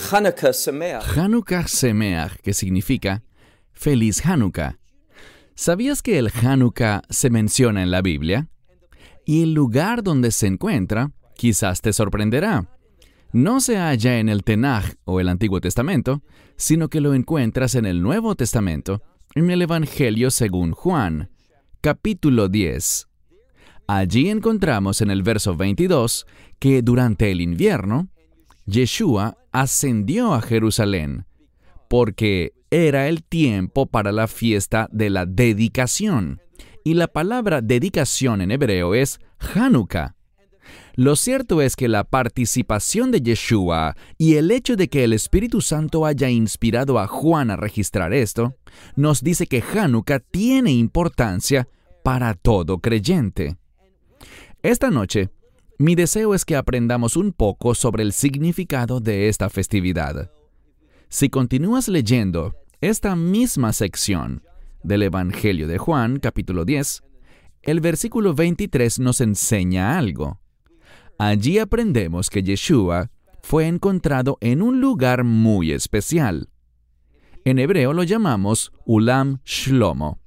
Hanukkah Sameach. Hanukkah Sameach, que significa Feliz Hanukkah. ¿Sabías que el Hanukkah se menciona en la Biblia? Y el lugar donde se encuentra quizás te sorprenderá. No se halla en el Tenaj o el Antiguo Testamento, sino que lo encuentras en el Nuevo Testamento, en el Evangelio según Juan, capítulo 10. Allí encontramos en el verso 22 que durante el invierno, Yeshua ascendió a Jerusalén, porque era el tiempo para la fiesta de la dedicación. Y la palabra dedicación en hebreo es Hanukkah. Lo cierto es que la participación de Yeshua y el hecho de que el Espíritu Santo haya inspirado a Juan a registrar esto, nos dice que Hanukkah tiene importancia para todo creyente. Esta noche, mi deseo es que aprendamos un poco sobre el significado de esta festividad. Si continúas leyendo esta misma sección del Evangelio de Juan, capítulo 10, el versículo 23 nos enseña algo. Allí aprendemos que Yeshua fue encontrado en un lugar muy especial. En hebreo lo llamamos Ulam Shlomo.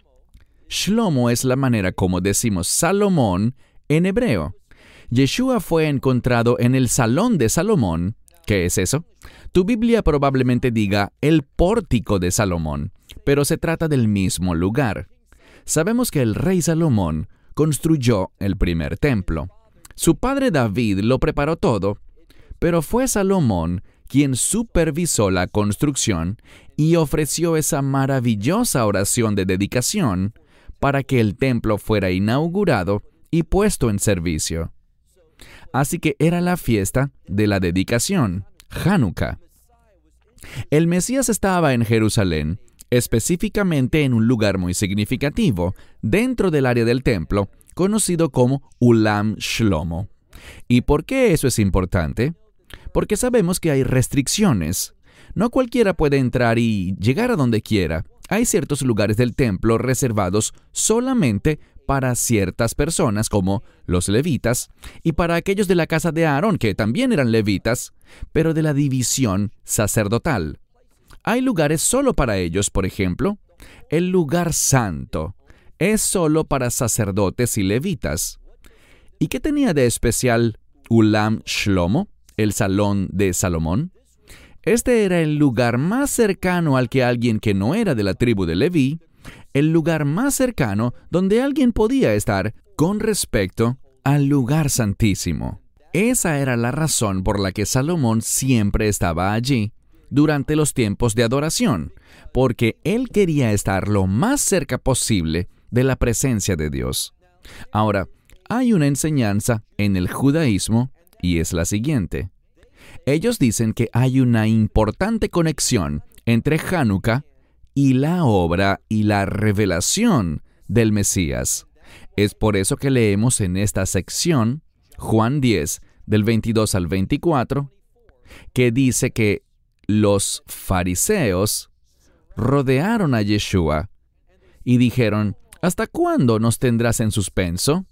Shlomo es la manera como decimos Salomón en hebreo. Yeshua fue encontrado en el Salón de Salomón. ¿Qué es eso? Tu Biblia probablemente diga el pórtico de Salomón, pero se trata del mismo lugar. Sabemos que el rey Salomón construyó el primer templo. Su padre David lo preparó todo, pero fue Salomón quien supervisó la construcción y ofreció esa maravillosa oración de dedicación para que el templo fuera inaugurado y puesto en servicio. Así que era la fiesta de la dedicación, Hanukkah. El Mesías estaba en Jerusalén, específicamente en un lugar muy significativo, dentro del área del templo, conocido como Ulam Shlomo. ¿Y por qué eso es importante? Porque sabemos que hay restricciones. No cualquiera puede entrar y llegar a donde quiera. Hay ciertos lugares del templo reservados solamente para ciertas personas, como los levitas, y para aquellos de la casa de Aarón, que también eran levitas, pero de la división sacerdotal. Hay lugares solo para ellos, por ejemplo, el lugar santo es solo para sacerdotes y levitas. ¿Y qué tenía de especial Ulam Shlomo, el salón de Salomón? Este era el lugar más cercano al que alguien que no era de la tribu de Leví, el lugar más cercano donde alguien podía estar con respecto al lugar santísimo. Esa era la razón por la que Salomón siempre estaba allí durante los tiempos de adoración, porque él quería estar lo más cerca posible de la presencia de Dios. Ahora, hay una enseñanza en el judaísmo y es la siguiente. Ellos dicen que hay una importante conexión entre Hanukkah y la obra y la revelación del Mesías. Es por eso que leemos en esta sección, Juan 10, del 22 al 24, que dice que los fariseos rodearon a Yeshua y dijeron, ¿hasta cuándo nos tendrás en suspenso?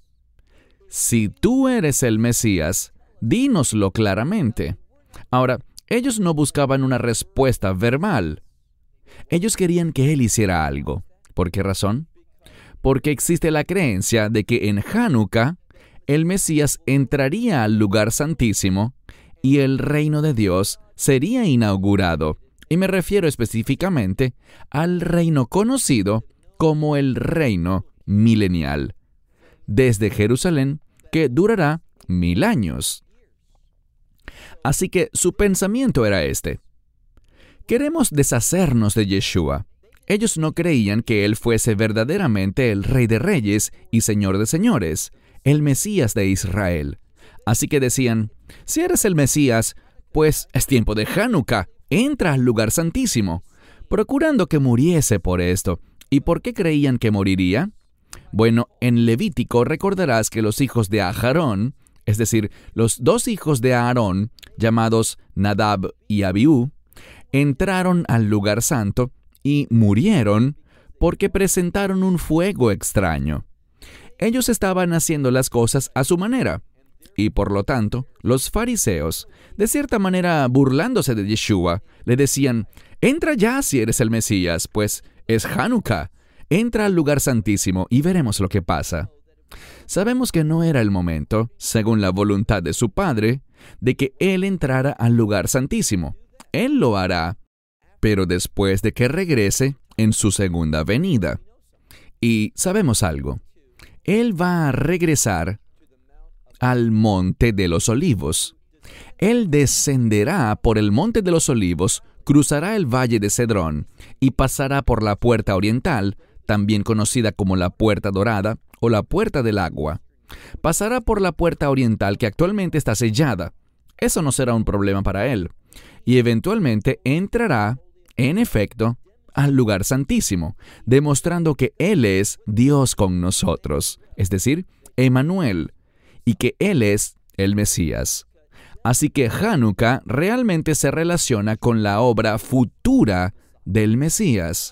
Si tú eres el Mesías, dínoslo claramente. Ahora, ellos no buscaban una respuesta verbal. Ellos querían que él hiciera algo. ¿Por qué razón? Porque existe la creencia de que en Hanukkah el Mesías entraría al lugar santísimo y el reino de Dios sería inaugurado. Y me refiero específicamente al reino conocido como el reino milenial, desde Jerusalén, que durará 1000 años. Así que su pensamiento era este. Queremos deshacernos de Yeshua. Ellos no creían que él fuese verdaderamente el Rey de Reyes y Señor de Señores, el Mesías de Israel. Así que decían, si eres el Mesías, pues es tiempo de Hanukkah, entra al lugar santísimo, procurando que muriese por esto. ¿Y por qué creían que moriría? Bueno, en Levítico recordarás que los hijos de Aarón, es decir, los dos hijos de Aarón, llamados Nadab y Abiú, entraron al lugar santo y murieron porque presentaron un fuego extraño. Ellos estaban haciendo las cosas a su manera, Y por lo tanto, los fariseos, de cierta manera burlándose de Yeshua, le decían, entra ya si eres el Mesías, pues es Hanukkah. Entra al lugar santísimo y veremos lo que pasa. Sabemos que no era el momento, según la voluntad de su Padre, de que Él entrara al lugar santísimo. Él lo hará, pero después de que regrese en su segunda venida. Y sabemos algo. Él va a regresar al Monte de los Olivos. Él descenderá por el Monte de los Olivos, cruzará el valle de Cedrón y pasará por la puerta oriental, también conocida como la Puerta Dorada o la Puerta del Agua. Pasará por la puerta oriental que actualmente está sellada. Eso no será un problema para él. Y eventualmente entrará, en efecto, al lugar santísimo, demostrando que Él es Dios con nosotros, es decir, Emmanuel, y que Él es el Mesías. Así que Hanukkah realmente se relaciona con la obra futura del Mesías.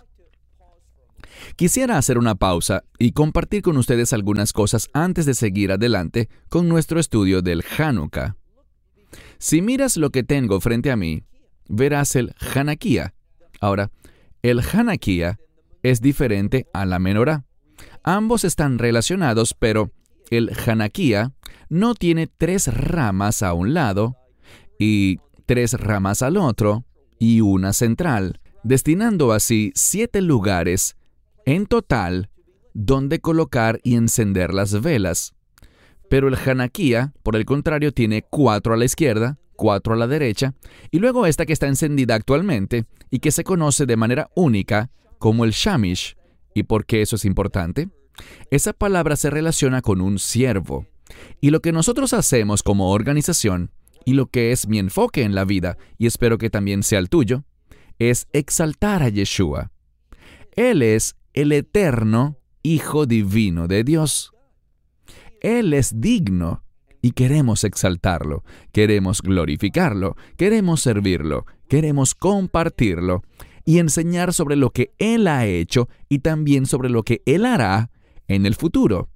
Quisiera hacer una pausa y compartir con ustedes algunas cosas antes de seguir adelante con nuestro estudio del Hanukkah. Si miras lo que tengo frente a mí, verás el Hanukkah. Ahora, el Hanukkah es diferente a la menorá. Ambos están relacionados, pero el Hanukkah no tiene 3 ramas a un lado y 3 ramas al otro y una central, destinando así 7 lugares en total donde colocar y encender las velas. Pero el Hanukkah, por el contrario, tiene 4 a la izquierda, 4 a la derecha, y luego esta que está encendida actualmente y que se conoce de manera única como el Shamish. ¿Y por qué eso es importante? Esa palabra se relaciona con un siervo. Y lo que nosotros hacemos como organización, y lo que es mi enfoque en la vida, y espero que también sea el tuyo, es exaltar a Yeshua. Él es el eterno Hijo Divino de Dios. Él es digno y queremos exaltarlo, queremos glorificarlo, queremos servirlo, queremos compartirlo y enseñar sobre lo que Él ha hecho y también sobre lo que Él hará en el futuro.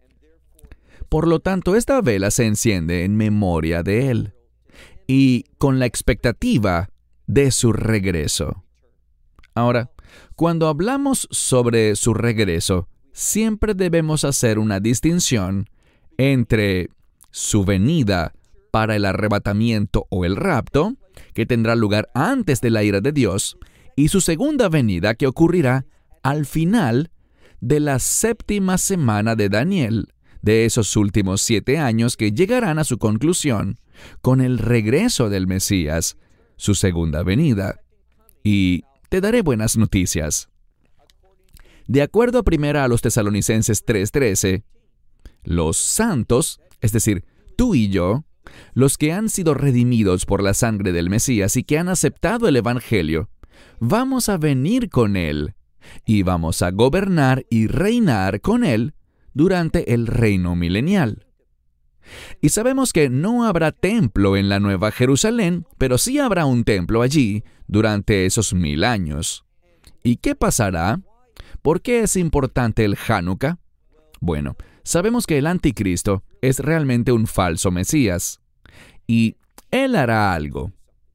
Por lo tanto, esta vela se enciende en memoria de Él y con la expectativa de su regreso. Ahora, cuando hablamos sobre su regreso, siempre debemos hacer una distinción entre su venida para el arrebatamiento o el rapto, que tendrá lugar antes de la ira de Dios, y su segunda venida, que ocurrirá al final de la 7ª semana de Daniel, de esos últimos 7 años que llegarán a su conclusión con el regreso del Mesías, su segunda venida. Y te daré buenas noticias. De acuerdo a 1 Tesalonicenses 3:13, los santos, es decir, tú y yo, los que han sido redimidos por la sangre del Mesías y que han aceptado el Evangelio, vamos a venir con Él y vamos a gobernar y reinar con Él durante el reino milenial. Y sabemos que no habrá templo en la Nueva Jerusalén, pero sí habrá un templo allí durante esos 1000 años. ¿Y qué pasará? ¿Por qué es importante el Hanukkah? Bueno, sabemos que el anticristo es realmente un falso Mesías, y él hará algo.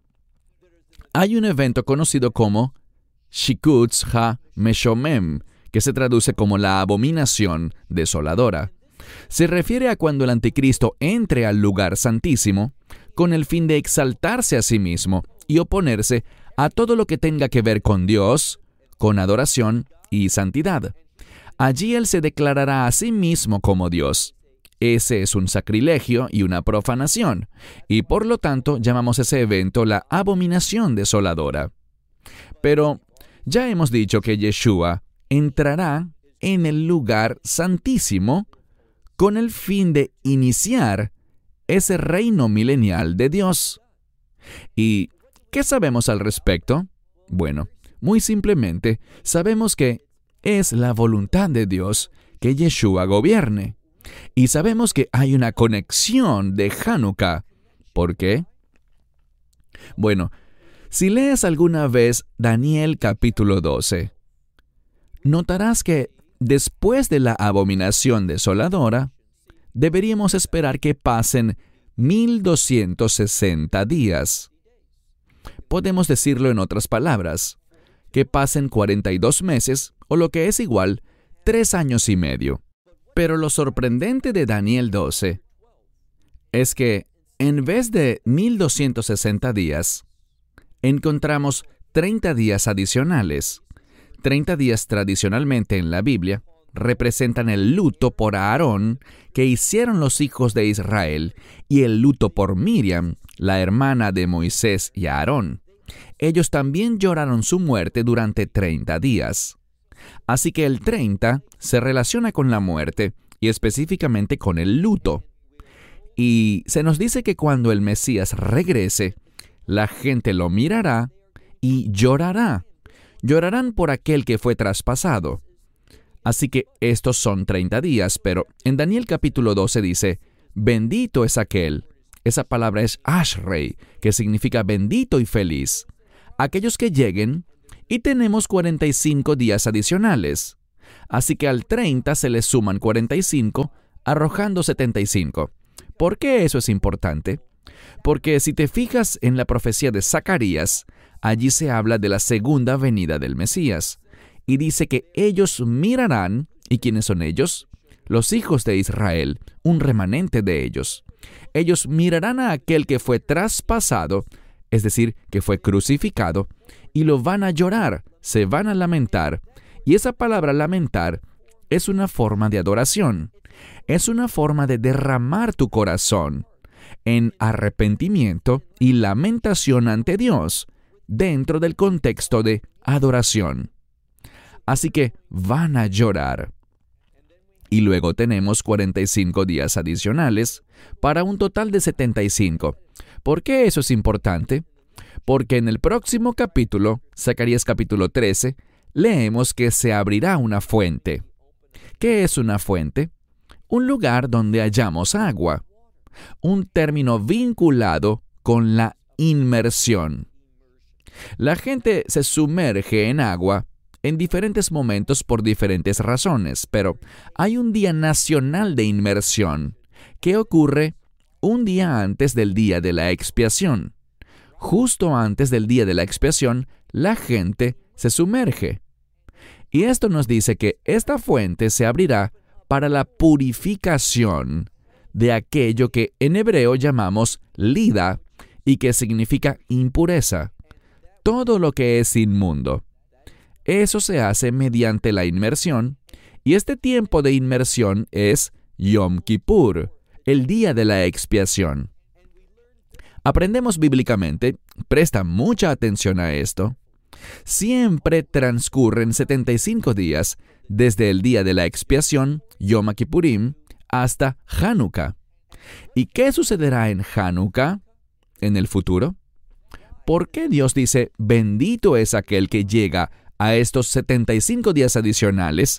Hay un evento conocido como Shikutz ha-Meshomem, que se traduce como la abominación desoladora. Se refiere a cuando el anticristo entre al lugar santísimo con el fin de exaltarse a sí mismo y oponerse a todo lo que tenga que ver con Dios, con adoración y santidad. Allí él se declarará a sí mismo como Dios. Ese es un sacrilegio y una profanación, y por lo tanto llamamos ese evento la abominación desoladora. Pero ya hemos dicho que Yeshua entrará en el lugar santísimo con el fin de iniciar ese reino milenial de Dios. ¿Y qué sabemos al respecto? Bueno, muy simplemente, sabemos que es la voluntad de Dios que Yeshua gobierne. Y sabemos que hay una conexión de Hanukkah. ¿Por qué? Bueno, si lees alguna vez Daniel capítulo 12, notarás que después de la abominación desoladora, deberíamos esperar que pasen 1260 días. Podemos decirlo en otras palabras, que pasen 42 meses, o lo que es igual, 3 años y medio. Pero lo sorprendente de Daniel 12 es que, en vez de 1260 días, encontramos 30 días adicionales. 30 días tradicionalmente en la Biblia representan el luto por Aarón que hicieron los hijos de Israel y el luto por Miriam, la hermana de Moisés y Aarón. Ellos también lloraron su muerte durante 30 días. Así que el 30 se relaciona con la muerte y específicamente con el luto. Y se nos dice que cuando el Mesías regrese, la gente lo mirará y llorará. Llorarán por aquel que fue traspasado. Así que estos son 30 días, pero en Daniel capítulo 12 dice, bendito es aquel. Esa palabra es Ashrei, que significa bendito y feliz. Aquellos que lleguen, y tenemos 45 días adicionales. Así que al 30 se le suman 45, arrojando 75. ¿Por qué eso es importante? Porque si te fijas en la profecía de Zacarías, allí se habla de la segunda venida del Mesías. Y dice que ellos mirarán, ¿y quiénes son ellos? Los hijos de Israel, un remanente de ellos. Ellos mirarán a aquel que fue traspasado, es decir, que fue crucificado, y lo van a llorar, se van a lamentar. Y esa palabra lamentar es una forma de adoración. Es una forma de derramar tu corazón en arrepentimiento y lamentación ante Dios, dentro del contexto de adoración. Así que van a llorar. Y luego tenemos 45 días adicionales para un total de 75. ¿Por qué eso es importante? Porque en el próximo capítulo, Zacarías capítulo 13, leemos que se abrirá una fuente. ¿Qué es una fuente? Un lugar donde hallamos agua. Un término vinculado con la inmersión. La gente se sumerge en agua en diferentes momentos por diferentes razones, pero hay un día nacional de inmersión que ocurre un día antes del día de la expiación. Justo antes del día de la expiación, la gente se sumerge. Y esto nos dice que esta fuente se abrirá para la purificación de aquello que en hebreo llamamos lida y que significa impureza. Todo lo que es inmundo. Eso se hace mediante la inmersión, y este tiempo de inmersión es Yom Kippur, el día de la expiación. Aprendemos bíblicamente, presta mucha atención a esto. Siempre transcurren 75 días desde el día de la expiación, Yom Kippurim, hasta Hanukkah. ¿Y qué sucederá en Hanukkah en el futuro? ¿Por qué Dios dice, bendito es aquel que llega a estos 75 días adicionales,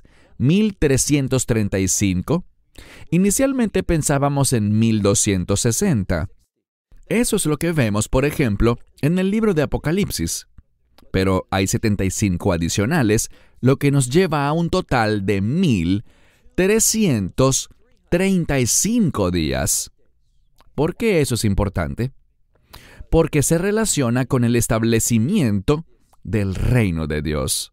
1335? Inicialmente pensábamos en 1260. Eso es lo que vemos, por ejemplo, en el libro de Apocalipsis. Pero hay 75 adicionales, lo que nos lleva a un total de 1335 días. ¿Por qué eso es importante? Porque se relaciona con el establecimiento del reino de Dios.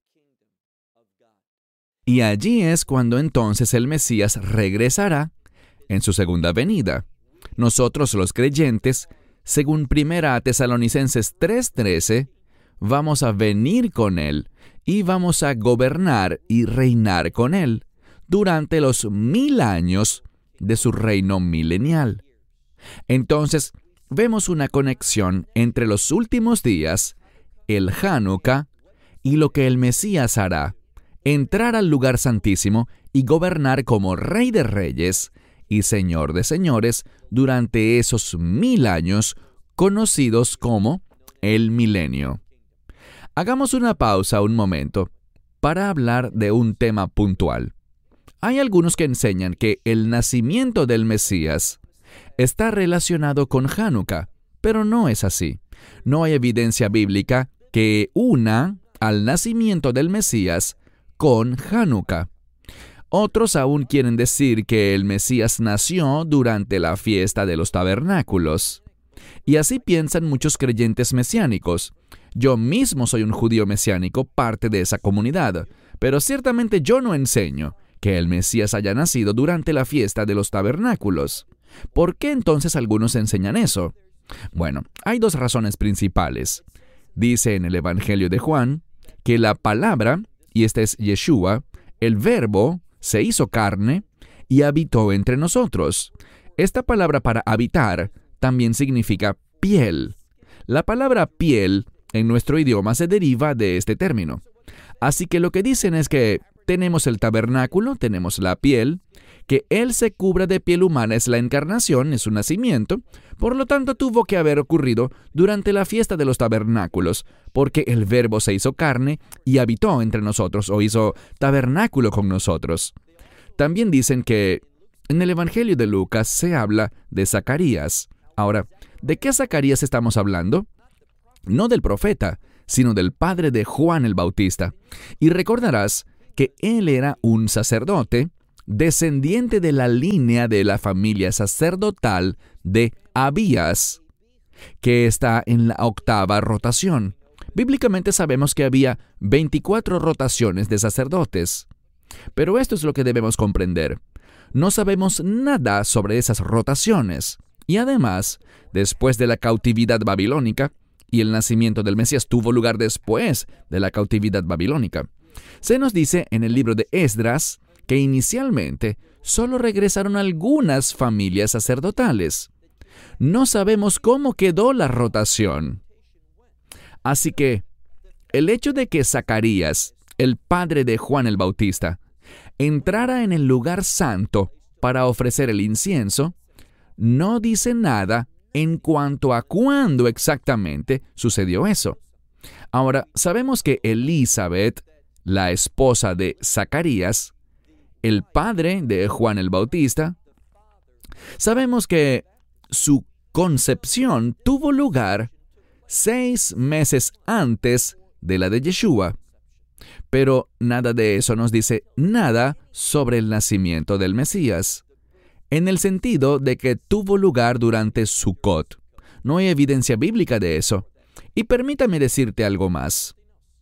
Y allí es cuando entonces el Mesías regresará en su segunda venida. Nosotros los creyentes, según 1 Tesalonicenses 3:13, vamos a venir con Él y vamos a gobernar y reinar con Él durante los 1000 años de su reino milenial. Entonces, vemos una conexión entre los últimos días, el Hanukkah, y lo que el Mesías hará, entrar al lugar santísimo y gobernar como Rey de Reyes y Señor de Señores durante esos 1000 años conocidos como el milenio. Hagamos una pausa un momento para hablar de un tema puntual. Hay algunos que enseñan que el nacimiento del Mesías está relacionado con Hanukkah, pero no es así. No hay evidencia bíblica que una al nacimiento del Mesías con Hanukkah. Otros aún quieren decir que el Mesías nació durante la fiesta de los tabernáculos. Y así piensan muchos creyentes mesiánicos. Yo mismo soy un judío mesiánico, parte de esa comunidad, pero ciertamente yo no enseño que el Mesías haya nacido durante la fiesta de los tabernáculos. ¿Por qué entonces algunos enseñan eso? Bueno, hay dos razones principales. Dice en el Evangelio de Juan que la palabra, y este es Yeshua, el verbo, se hizo carne y habitó entre nosotros. Esta palabra para habitar también significa piel. La palabra piel en nuestro idioma se deriva de este término. Así que lo que dicen es que tenemos el tabernáculo, tenemos la piel, que Él se cubra de piel humana es la encarnación, es su nacimiento, por lo tanto tuvo que haber ocurrido durante la fiesta de los tabernáculos, porque el Verbo se hizo carne y habitó entre nosotros, o hizo tabernáculo con nosotros. También dicen que en el Evangelio de Lucas se habla de Zacarías. Ahora, ¿de qué Zacarías estamos hablando? No del profeta, sino del padre de Juan el Bautista. Y recordarás que él era un sacerdote, descendiente de la línea de la familia sacerdotal de Abías, que está en la 8ª rotación. Bíblicamente sabemos que había 24 rotaciones de sacerdotes. Pero esto es lo que debemos comprender. No sabemos nada sobre esas rotaciones. Y además, después de la cautividad babilónica, y el nacimiento del Mesías tuvo lugar después de la cautividad babilónica, se nos dice en el libro de Esdras que inicialmente solo regresaron algunas familias sacerdotales. No sabemos cómo quedó la rotación. Así que, el hecho de que Zacarías, el padre de Juan el Bautista, entrara en el lugar santo para ofrecer el incienso, no dice nada en cuanto a cuándo exactamente sucedió eso. Ahora, sabemos que Elizabeth, la esposa de Zacarías, el padre de Juan el Bautista, sabemos que su concepción tuvo lugar 6 meses antes de la de Yeshua. Pero nada de eso nos dice nada sobre el nacimiento del Mesías, en el sentido de que tuvo lugar durante Sukkot. No hay evidencia bíblica de eso. Y permítame decirte algo más.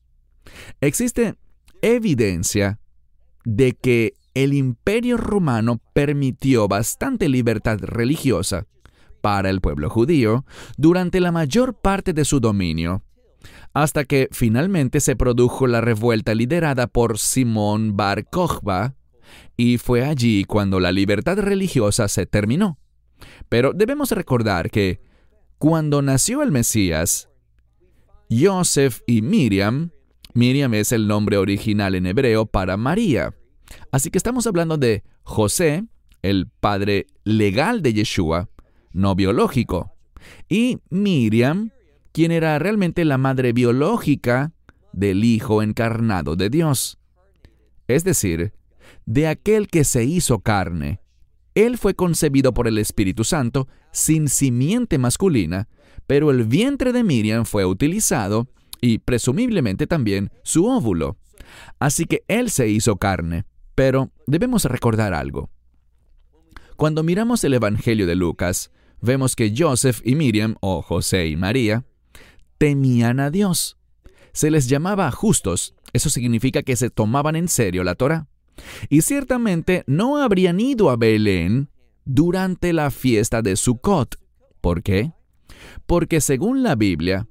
Existe evidencia de que el Imperio Romano permitió bastante libertad religiosa para el pueblo judío durante la mayor parte de su dominio, hasta que finalmente se produjo la revuelta liderada por Simón Bar Kokhba, y fue allí cuando la libertad religiosa se terminó. Pero debemos recordar que cuando nació el Mesías, Joseph y Miriam es el nombre original en hebreo para María. Así que estamos hablando de José, el padre legal de Yeshua, no biológico, y Miriam, quien era realmente la madre biológica del Hijo encarnado de Dios. Es decir, de aquel que se hizo carne. Él fue concebido por el Espíritu Santo sin simiente masculina, pero el vientre de Miriam fue utilizado y presumiblemente también su óvulo. Así que él se hizo carne. Pero debemos recordar algo. Cuando miramos el Evangelio de Lucas, vemos que Joseph y Miriam, o José y María, temían a Dios. Se les llamaba justos. Eso significa que se tomaban en serio la Torá. Y ciertamente no habrían ido a Belén durante la fiesta de Sukkot. ¿Por qué? Porque según la Biblia,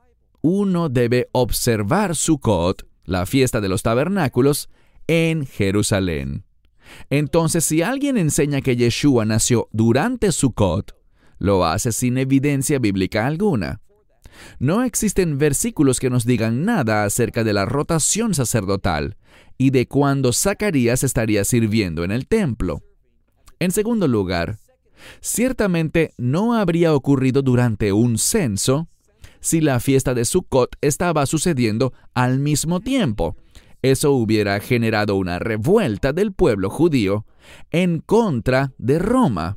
uno debe observar Sukkot, la fiesta de los tabernáculos, en Jerusalén. Entonces, si alguien enseña que Yeshua nació durante Sukkot, lo hace sin evidencia bíblica alguna. No existen versículos que nos digan nada acerca de la rotación sacerdotal y de cuándo Zacarías estaría sirviendo en el templo. En segundo lugar, ciertamente no habría ocurrido durante un censo si la fiesta de Sukkot estaba sucediendo al mismo tiempo. Eso hubiera generado una revuelta del pueblo judío en contra de Roma.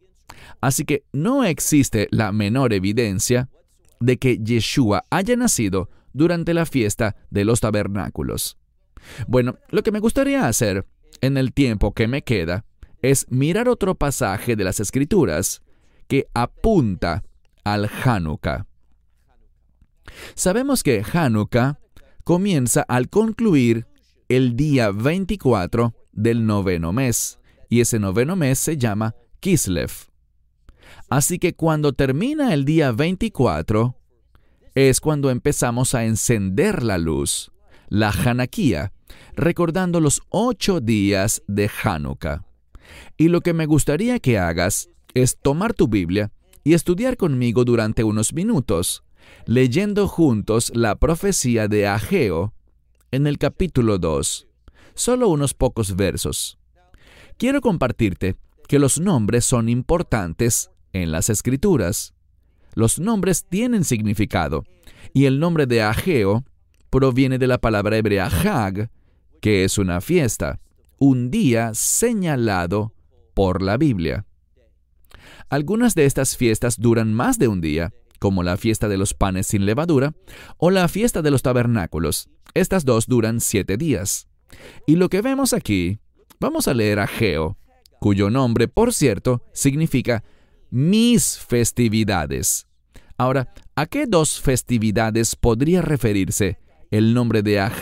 Así que no existe la menor evidencia de que Yeshua haya nacido durante la fiesta de los tabernáculos. Bueno, lo que me gustaría hacer en el tiempo que me queda es mirar otro pasaje de las Escrituras que apunta al Hanukkah. Sabemos que Hanukkah comienza al concluir el día 24 del noveno mes, y ese noveno mes se llama Kislev. Así que cuando termina el día 24, es cuando empezamos a encender la luz, la Hanukkah, recordando los 8 días de Hanukkah. Y lo que me gustaría que hagas es tomar tu Biblia y estudiar conmigo durante unos minutos, leyendo juntos la profecía de Ageo en el capítulo 2, solo unos pocos versos. Quiero compartirte que los nombres son importantes en las Escrituras. Los nombres tienen significado, y el nombre de Ageo proviene de la palabra hebrea Hag, que es una fiesta, un día señalado por la Biblia. Algunas de estas fiestas duran más de un día, como la fiesta de los panes sin levadura o la fiesta de los tabernáculos. Estas dos duran 7 días. Y lo que vemos aquí, vamos a leer Ageo, cuyo nombre, por cierto, significa mis festividades. Ahora, ¿a qué 2 festividades podría referirse el nombre de